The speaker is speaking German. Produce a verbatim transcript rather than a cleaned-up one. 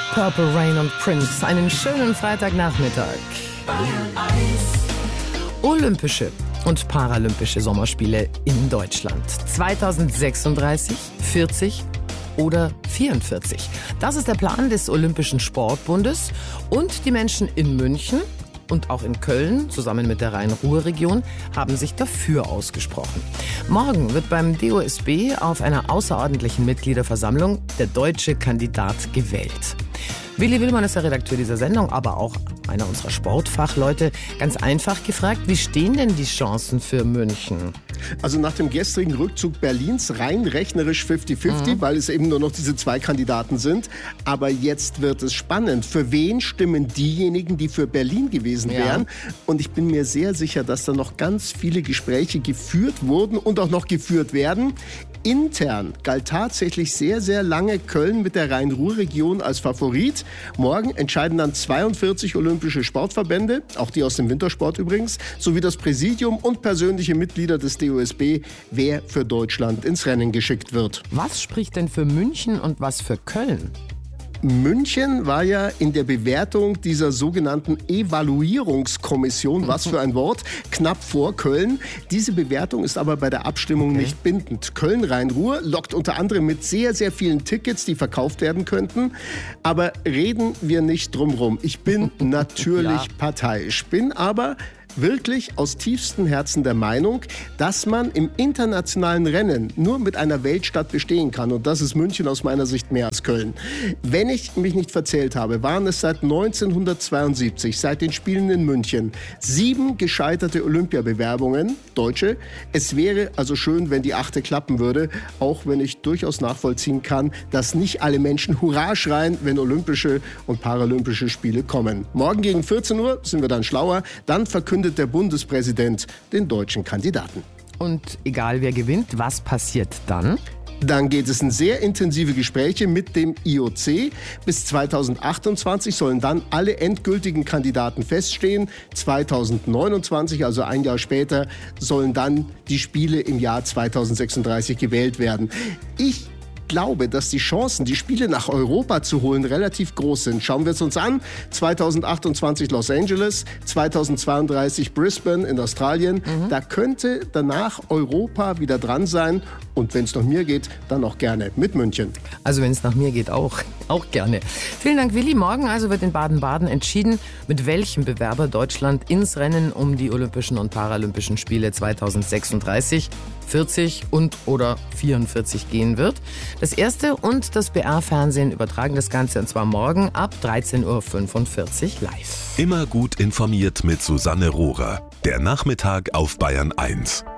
Purple Rain und Prince. Einen schönen Freitagnachmittag. Olympische und Paralympische Sommerspiele in Deutschland. zweitausendsechsunddreißig, vierzig oder vierundvierzig. Das ist der Plan des Olympischen Sportbundes. Und die Menschen in München und auch in Köln, zusammen mit der Rhein-Ruhr-Region, haben sich dafür ausgesprochen. Morgen wird beim D O S B auf einer außerordentlichen Mitgliederversammlung der deutsche Kandidat gewählt. Willi Willmann ist der Redakteur dieser Sendung, aber auch einer unserer Sportfachleute. Ganz einfach gefragt, wie stehen denn die Chancen für München? Also nach dem gestrigen Rückzug Berlins rein rechnerisch fünfzig fünfzig, mhm. weil es eben nur noch diese zwei Kandidaten sind. Aber jetzt wird es spannend. Für wen stimmen diejenigen, die für Berlin gewesen wären? Ja. Und ich bin mir sehr sicher, dass da noch ganz viele Gespräche geführt wurden und auch noch geführt werden. Intern galt tatsächlich sehr, sehr lange Köln mit der Rhein-Ruhr-Region als Favorit. Morgen entscheiden dann zweiundvierzig olympische Sportverbände, auch die aus dem Wintersport übrigens, sowie das Präsidium und persönliche Mitglieder des D O S B, wer für Deutschland ins Rennen geschickt wird. Was spricht denn für München und was für Köln? München war ja in der Bewertung dieser sogenannten Evaluierungskommission, was für ein Wort, knapp vor Köln. Diese Bewertung ist aber bei der Abstimmung okay. nicht bindend. Köln-Rhein-Ruhr lockt unter anderem mit sehr, sehr vielen Tickets, die verkauft werden könnten. Aber reden wir nicht drum rum. Ich bin natürlich ja. parteiisch, bin aber wirklich aus tiefstem Herzen der Meinung, dass man im internationalen Rennen nur mit einer Weltstadt bestehen kann. Und das ist München aus meiner Sicht mehr als Köln. Wenn ich mich nicht verzählt habe, waren es seit neunzehnhundertzweiundsiebzig, seit den Spielen in München, sieben gescheiterte Olympiabewerbungen, deutsche. Es wäre also schön, wenn die achte klappen würde, auch wenn ich durchaus nachvollziehen kann, dass nicht alle Menschen Hurra schreien, wenn Olympische und Paralympische Spiele kommen. Morgen gegen vierzehn Uhr sind wir dann schlauer. Dann verkündet der Bundespräsident den deutschen Kandidaten. Und egal wer gewinnt, was passiert dann? Dann geht es in sehr intensive Gespräche mit dem I O C. Bis zweitausendachtundzwanzig sollen dann alle endgültigen Kandidaten feststehen. zweitausendneunundzwanzig, also ein Jahr später, sollen dann die Spiele im Jahr zweitausendsechsunddreißig gewählt werden. Ich Ich glaube, dass die Chancen, die Spiele nach Europa zu holen, relativ groß sind. Schauen wir es uns an. zweitausendachtundzwanzig Los Angeles, zweitausendzweiunddreißig Brisbane in Australien. Mhm. Da könnte danach Europa wieder dran sein. Und wenn es nach mir geht, dann auch gerne mit München. Also wenn es nach mir geht, auch, auch gerne. Vielen Dank, Willi. Morgen also wird in Baden-Baden entschieden, mit welchem Bewerber Deutschland ins Rennen um die Olympischen und Paralympischen Spiele zweitausendsechsunddreißig, vierzig und oder vierundvierzig gehen wird. Das Erste und das B R-Fernsehen übertragen das Ganze und zwar morgen ab dreizehn Uhr fünfundvierzig live. Immer gut informiert mit Susanne Rohrer. Der Nachmittag auf Bayern eins.